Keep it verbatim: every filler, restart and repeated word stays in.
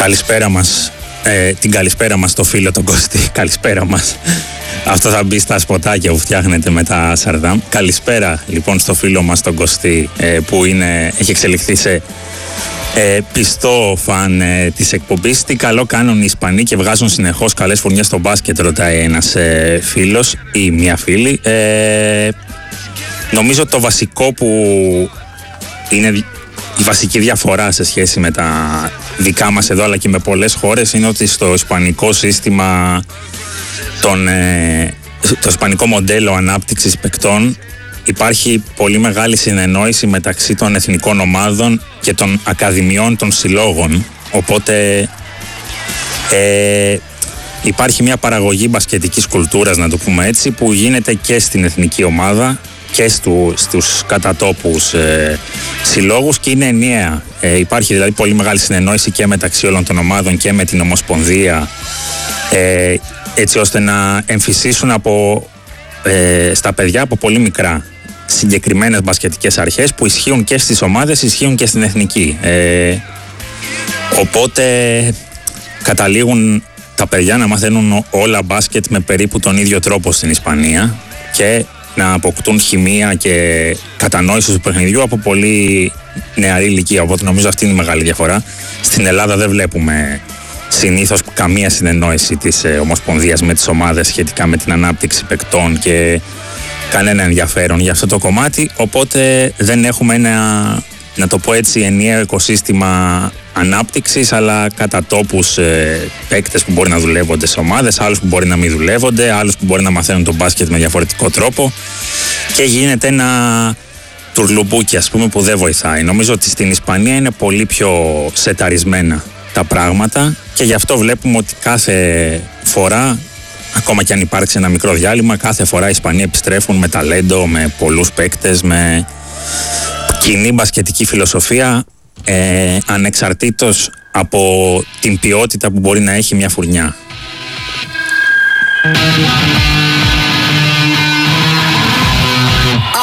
Καλησπέρα μας, ε, την καλησπέρα μας στο φίλο τον Κωστή. Καλησπέρα μας. Αυτό θα μπει στα σποτάκια που φτιάχνετε με τα Σαρδάμ. Καλησπέρα λοιπόν στο φίλο μας τον Κωστή, ε, που είναι, έχει εξελιχθεί σε ε, πιστό φαν ε, της εκπομπής. Τι καλό κάνουν οι Ισπανοί και βγάζουν συνεχώς καλές φουρνιές στο μπάσκετ, ρωτάει ένας ε, φίλος ή μια φίλη. Ε, νομίζω το βασικό που είναι η βασική διαφορά σε σχέση με τα δικά μας εδώ αλλά και με πολλές χώρες είναι ότι στο ισπανικό σύστημα, τον, ε, το ισπανικό μοντέλο ανάπτυξης παικτών, υπάρχει πολύ μεγάλη συνεννόηση μεταξύ των εθνικών ομάδων και των ακαδημιών των συλλόγων, οπότε ε, υπάρχει μια παραγωγή μπασκετικής κουλτούρας, να το πούμε έτσι, που γίνεται και στην εθνική ομάδα και στου, στους κατατόπους ε, συλλόγους και είναι ενιαία. Ε, υπάρχει δηλαδή πολύ μεγάλη συνεννόηση και μεταξύ όλων των ομάδων και με την Ομοσπονδία, ε, έτσι ώστε να εμφυσίσουν από, ε, στα παιδιά από πολύ μικρά συγκεκριμένες μπασκετικές αρχές που ισχύουν και στις ομάδες, ισχύουν και στην εθνική. Ε, οπότε καταλήγουν τα παιδιά να μαθαίνουν όλα μπάσκετ με περίπου τον ίδιο τρόπο στην Ισπανία και να αποκτούν χημεία και κατανόηση του παιχνιδιού από πολύ νεαρή ηλικία. Οπότε νομίζω αυτή είναι η μεγάλη διαφορά. Στην Ελλάδα δεν βλέπουμε συνήθως καμία συνεννόηση της ε, Ομοσπονδίας με τις ομάδες σχετικά με την ανάπτυξη παικτών και κανένα ενδιαφέρον για αυτό το κομμάτι. Οπότε δεν έχουμε ένα, να το πω έτσι, ενιαίο οικοσύστημα ανάπτυξης, αλλά κατά τόπους ε, παίκτες που μπορεί να δουλεύονται σε ομάδες, άλλους που μπορεί να μην δουλεύονται, άλλους που μπορεί να μαθαίνουν τον μπάσκετ με διαφορετικό τρόπο και γίνεται ένα τουρλουμπούκι, ας πούμε, που δεν βοηθάει. Νομίζω ότι στην Ισπανία είναι πολύ πιο σεταρισμένα τα πράγματα και γι' αυτό βλέπουμε ότι κάθε φορά, ακόμα και αν υπάρξει ένα μικρό διάλειμμα, κάθε φορά οι Ισπανοί επιστρέφουν με ταλέντο, με πολλούς παίκτες, με κοινή μπασκετική φιλοσοφία, ε, ανεξαρτήτως από την ποιότητα που μπορεί να έχει μια φουρνιά.